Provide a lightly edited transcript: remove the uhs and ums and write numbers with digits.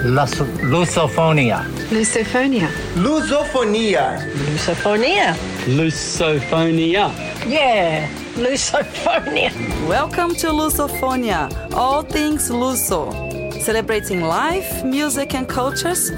Lusophonia. Lusophonia. Lusofonia. Lusophonia. Lusophonia. Yeah, Lusophonia. Welcome to Lusophonia, all things Luso. Celebrating life, music and cultures